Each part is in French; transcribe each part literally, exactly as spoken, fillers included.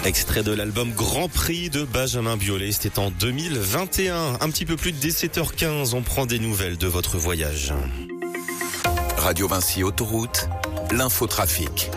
Extrait de l'album Grand Prix de Benjamin Biolay, c'était en deux mille vingt et un. Un petit peu plus de sept heures quinze, on prend des nouvelles de votre voyage. Radio Vinci Autoroute, l'infotrafic.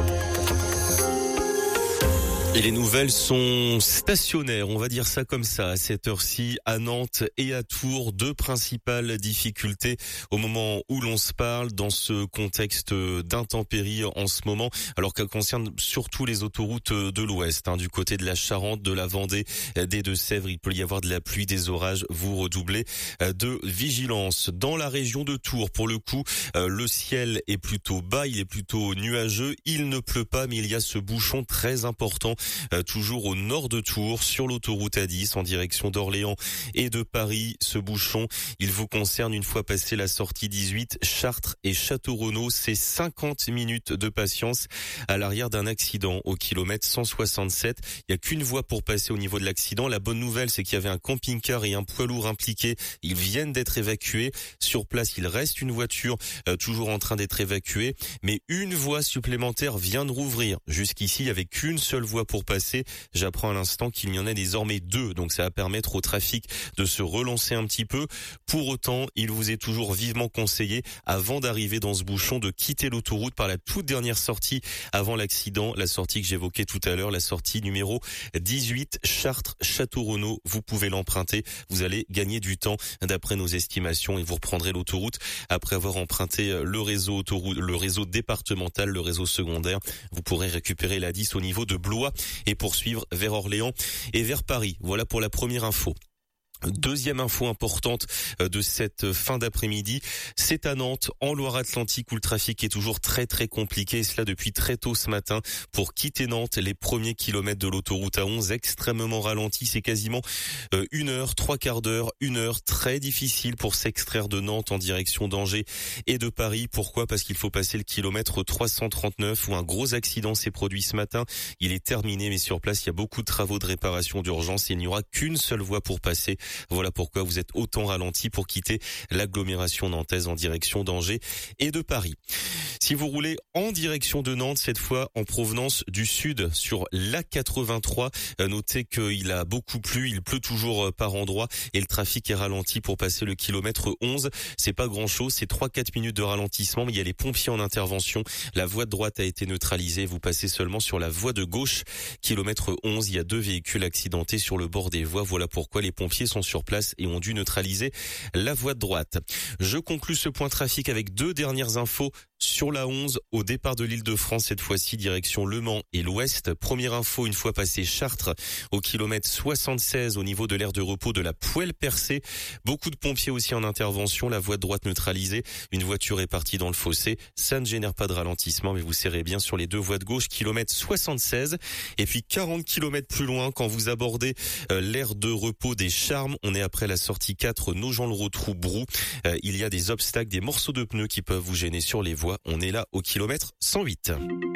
Et les nouvelles sont stationnaires, on va dire ça comme ça, à cette heure-ci, à Nantes et à Tours. Deux principales difficultés au moment où l'on se parle dans ce contexte d'intempéries en ce moment, alors qu'elle concerne surtout les autoroutes de l'Ouest, hein, du côté de la Charente, de la Vendée, des Deux-Sèvres. Il peut y avoir de la pluie, des orages, vous redoublez de vigilance. Dans la région de Tours, pour le coup, le ciel est plutôt bas, il est plutôt nuageux, il ne pleut pas, mais il y a ce bouchon très important Euh, toujours au nord de Tours, sur l'autoroute A dix en direction d'Orléans et de Paris. Ce bouchon, il vous concerne une fois passé la sortie dix-huit, Chartres et Château-Renaud. C'est cinquante minutes de patience à l'arrière d'un accident au kilomètre cent soixante-sept. Il n'y a qu'une voie pour passer au niveau de l'accident. La bonne nouvelle, c'est qu'il y avait un camping-car et un poids lourd impliqués. Ils viennent d'être évacués. Sur place, il reste une voiture euh, toujours en train d'être évacuée, mais une voie supplémentaire vient de rouvrir. Jusqu'ici, il n'y avait qu'une seule voie pour passer. J'apprends à l'instant qu'il y en a désormais deux, donc ça va permettre au trafic de se relancer un petit peu. Pour autant, il vous est toujours vivement conseillé, avant d'arriver dans ce bouchon, de quitter l'autoroute par la toute dernière sortie avant l'accident, la sortie que j'évoquais tout à l'heure, la sortie numéro dix-huit, Chartres-Château-Renaud. Vous pouvez l'emprunter, vous allez gagner du temps d'après nos estimations et vous reprendrez l'autoroute après avoir emprunté le réseau autoroute, le réseau départemental, le réseau secondaire. Vous pourrez récupérer la dix au niveau de Blois et poursuivre vers Orléans et vers Paris. Voilà pour la première info. Deuxième info importante de cette fin d'après-midi, c'est à Nantes, en Loire-Atlantique, où le trafic est toujours très très compliqué, et cela depuis très tôt ce matin. Pour quitter Nantes, les premiers kilomètres de l'autoroute A onze extrêmement ralentis, c'est quasiment une heure, trois quarts d'heure, une heure, très difficile pour s'extraire de Nantes en direction d'Angers et de Paris. Pourquoi ? Parce qu'il faut passer le kilomètre trois cent trente-neuf, où un gros accident s'est produit ce matin. Il est terminé, mais sur place, il y a beaucoup de travaux de réparation d'urgence et il n'y aura qu'une seule voie pour passer. Voilà pourquoi vous êtes autant ralenti pour quitter l'agglomération nantaise en direction d'Angers et de Paris. Si vous roulez en direction de Nantes, cette fois en provenance du sud sur l'A quatre-vingt-trois, notez qu'il a beaucoup plu, il pleut toujours par endroits et le trafic est ralenti pour passer le kilomètre onze. C'est pas grand chose, c'est trois à quatre minutes de ralentissement, mais il y a les pompiers en intervention. La voie de droite a été neutralisée, vous passez seulement sur la voie de gauche. Kilomètre onze, il y a deux véhicules accidentés sur le bord des voies. Voilà pourquoi les pompiers sont sur place et ont dû neutraliser la voie de droite. Je conclus ce point trafic avec deux dernières infos sur la onze au départ de l'Île-de-France, cette fois-ci direction Le Mans et l'Ouest. Première info, une fois passé Chartres au kilomètre soixante-seize au niveau de l'aire de repos de la Poêle Percée. Beaucoup de pompiers aussi en intervention, la voie de droite neutralisée. Une voiture est partie dans le fossé. Ça ne génère pas de ralentissement, mais vous serrez bien sur les deux voies de gauche, kilomètre soixante-seize. Et puis quarante kilomètres plus loin, quand vous abordez euh, l'aire de repos des Charmes, on est après la sortie quatre, Nogent-le-Rotrou-Brou. Euh, il y a des obstacles, des morceaux de pneus qui peuvent vous gêner sur les voies. On est là au kilomètre cent huit.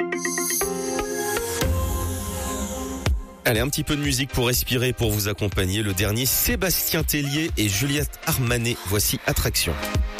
Allez, un petit peu de musique pour respirer, pour vous accompagner. Le dernier, Sébastien Tellier et Juliette Armanet. Voici Attraction.